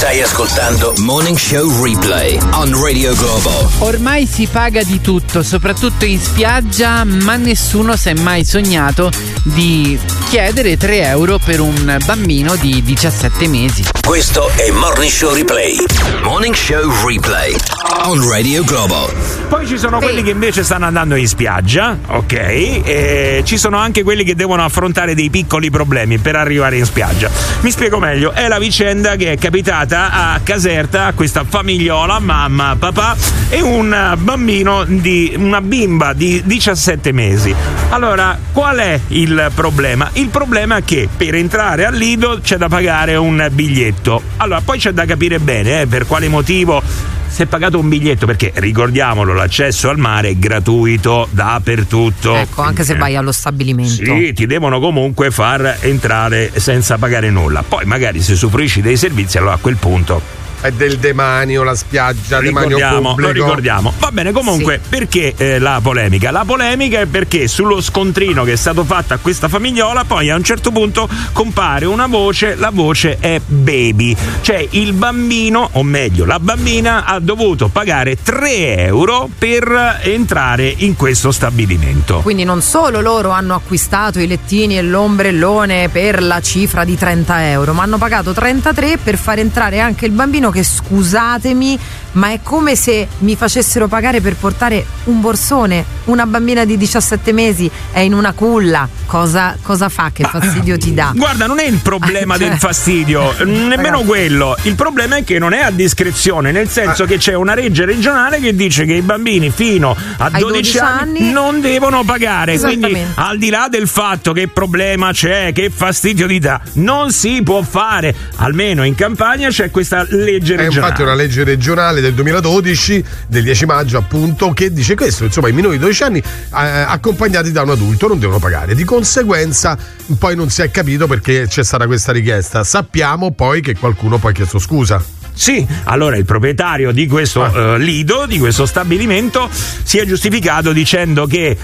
Stai ascoltando Morning Show Replay on Radio Globo. Ormai si paga di tutto, soprattutto in spiaggia, ma nessuno si è mai sognato di chiedere 3 euro per un bambino di 17 mesi. Questo è Morning Show Replay. Morning Show Replay on Radio Globo. Poi ci sono quelli che invece stanno andando in spiaggia, ok? E ci sono anche quelli che devono affrontare dei piccoli problemi per arrivare in spiaggia. Mi spiego meglio, è la vicenda che è capitata a Caserta, a questa famigliola, mamma, papà e un bambino una bimba di 17 mesi. Allora, qual è il problema? Il problema è che per entrare al lido c'è da pagare un biglietto. Allora, poi c'è da capire bene per quale motivo si è pagato un biglietto, perché ricordiamolo, l'accesso al mare è gratuito dappertutto. Ecco, anche se vai allo stabilimento. Sì, ti devono comunque far entrare senza pagare nulla. Poi magari se usufruisci dei servizi, allora a quel punto è del demanio, la spiaggia, demanio pubblico. Lo ricordiamo. Va bene, comunque, sì. Perché la polemica? La polemica è perché sullo scontrino che è stato fatto a questa famigliola, poi a un certo punto compare una voce, la voce è baby. Cioè il bambino, o meglio la bambina, ha dovuto pagare 3 euro per entrare in questo stabilimento. Quindi non solo loro hanno acquistato i lettini e l'ombrellone per la cifra di 30 euro, ma hanno pagato 33 per far entrare anche il bambino, che scusatemi, ma è come se mi facessero pagare per portare un borsone. Una bambina di 17 mesi è in una culla, cosa fa? Che fastidio ti dà? Guarda, non è il problema del fastidio, nemmeno quello. Il problema è che non è a discrezione, nel senso che c'è una legge regionale che dice che i bambini fino a 12 anni non devono pagare. Quindi, al di là del fatto che problema c'è, che fastidio ti dà, non si può fare. Almeno in Campania c'è questa legge regionale. È infatti una legge regionale del 2012, del 10 maggio appunto, che dice questo, insomma i minori di 12 anni accompagnati da un adulto non devono pagare. Di conseguenza poi non si è capito perché c'è stata questa richiesta. Sappiamo poi che qualcuno poi ha chiesto scusa. Sì, allora il proprietario di questo lido, di questo stabilimento, si è giustificato dicendo che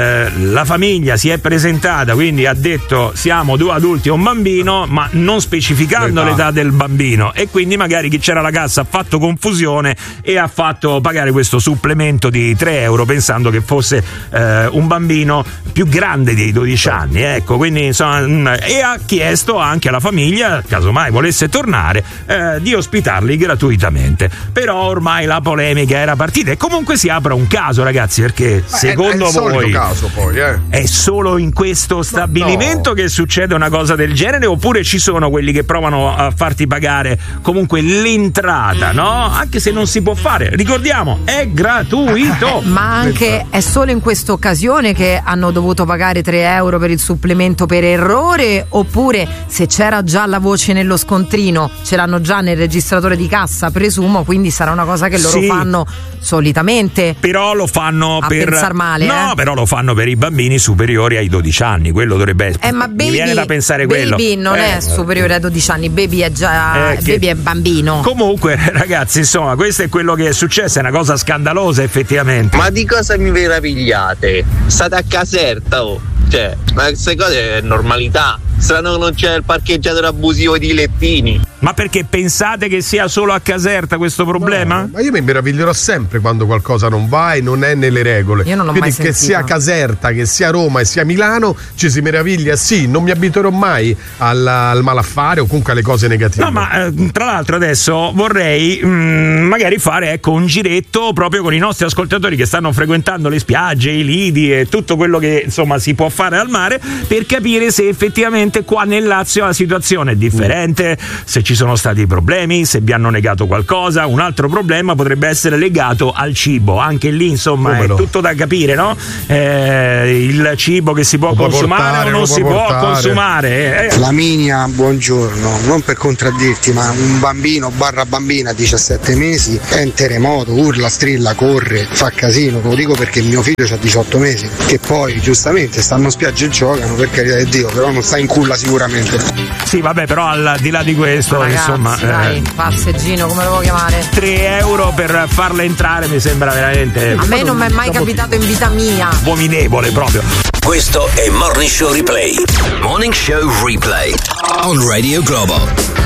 la famiglia si è presentata, quindi ha detto siamo 2 adulti e un bambino, ma non specificando l'età del bambino, e quindi magari chi c'era alla cassa ha fatto confusione e ha fatto pagare questo supplemento di 3 euro pensando che fosse un bambino più grande dei 12 anni, ecco, quindi insomma, e ha chiesto anche alla famiglia, casomai volesse tornare, di ospitare gratuitamente. Però ormai la polemica era partita e comunque si apre un caso, ragazzi, perché secondo voi caso poi, è solo in questo stabilimento che succede una cosa del genere, oppure ci sono quelli che provano a farti pagare comunque l'entrata, no? Anche se non si può fare, ricordiamo, è gratuito. Ma anche è solo in questa occasione che hanno dovuto pagare 3 euro per il supplemento per errore, oppure se c'era già la voce nello scontrino ce l'hanno già nel registratore di cassa, presumo, quindi sarà una cosa che loro fanno solitamente. Però lo fanno per pensar male, però lo fanno per i bambini superiori ai 12 anni, quello dovrebbe essere. Ma baby, mi viene da pensare quello. Baby non è superiore ai 12 anni, baby è già baby è bambino. Comunque, ragazzi, insomma, questo è quello che è successo, è una cosa scandalosa effettivamente. Ma di cosa mi meravigliate? State a Caserta, cioè, ma queste cose è normalità. Strano che non c'è il parcheggiatore abusivo di lettini. Ma perché pensate che sia solo a Caserta questo problema? No, ma io mi meraviglierò sempre quando qualcosa non va e non è nelle regole. Io non l'ho Quindi mai sentito. Che sia Caserta, che sia Roma e sia Milano, ci si meraviglia. Sì, non mi abituerò mai al malaffare o comunque alle cose negative. No, ma tra l'altro adesso vorrei magari fare un giretto proprio con i nostri ascoltatori che stanno frequentando le spiagge, i lidi e tutto quello che insomma si può fare al mare, per capire se effettivamente qua nel Lazio la situazione è differente, se ci sono stati problemi, se vi hanno negato qualcosa. Un altro problema potrebbe essere legato al cibo, anche lì insomma tutto da capire, no? Il cibo che si può consumare o non si può consumare. Flaminia, buongiorno, non per contraddirti, ma un bambino barra bambina 17 mesi è in terremoto, urla, strilla, corre, fa casino. Lo dico perché mio figlio ha 18 mesi, che poi giustamente stanno in spiaggia e giocano, per carità di Dio, però non sta in culla sicuramente. Sì, vabbè, però al di là di questo, ragazzi, insomma, dai, passeggino, come lo vuoi chiamare? 3 euro per farla entrare mi sembra veramente. A me non mi è mai capitato in vita mia. Abominevole proprio. Questo è Morning Show Replay. Morning Show Replay on Radio Globo.